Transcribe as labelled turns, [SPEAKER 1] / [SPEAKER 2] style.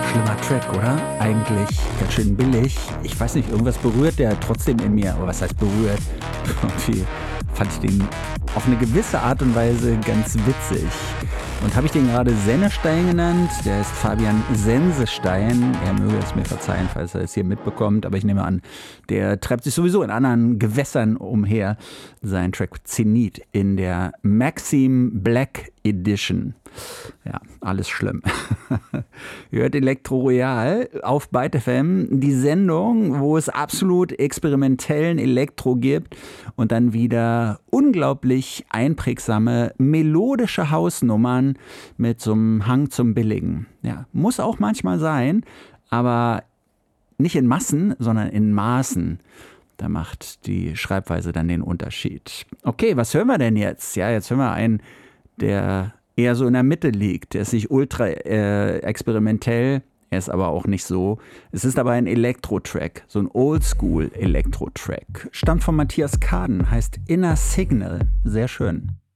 [SPEAKER 1] Schlimmer Track, oder? Eigentlich ganz schön billig. Ich weiß nicht, irgendwas berührt der trotzdem in mir. Aber was heißt berührt? Irgendwie fand ich den auf eine gewisse Art und Weise ganz witzig. Und habe ich den gerade Sennestein genannt? Der ist Fabian Sensestein. Er möge es mir verzeihen, falls er es hier mitbekommt. Aber ich nehme an, der treibt sich sowieso in anderen Gewässern umher. Sein Track Zenit in der Maxim Black Edition. Ja, alles schlimm. Ihr hört Elektro Royal auf Byte FM, die Sendung, wo es absolut experimentellen Elektro gibt und dann wieder unglaublich einprägsame, melodische Hausnummern mit so einem Hang zum Billigen. Ja, muss auch manchmal sein, aber nicht in Massen, sondern in Maßen. Da macht die Schreibweise dann den Unterschied. Okay, was hören wir denn jetzt? Ja, jetzt hören wir einen, der eher so in der Mitte liegt. Der ist nicht ultra experimentell, er ist aber auch nicht so. Es ist aber ein Elektro-Track, so ein Oldschool-Elektro-Track. Stammt von Matthias Kaden, heißt Inner Signal. Sehr schön.